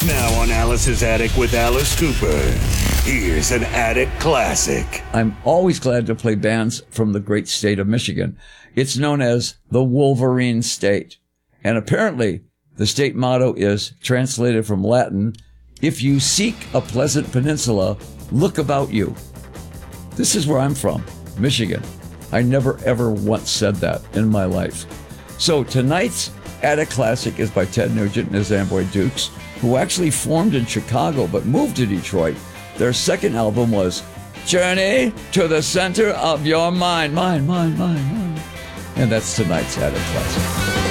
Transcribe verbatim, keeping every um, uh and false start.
Now on Alice's Attic with Alice Cooper, here's an Attic classic. I'm always glad to play bands from the great state of Michigan. It's known as the Wolverine State. And apparently, the state motto is, translated from Latin, if you seek a pleasant peninsula, look about you. This is where I'm from, Michigan. I never ever once said that in my life. So tonight's Attic Classic is by Ted Nugent and his Amboy Dukes, who actually formed in Chicago but moved to Detroit. Their second album was Journey to the Center of Your Mind. Mind, mind, mind, mind. And that's tonight's Attic Classic.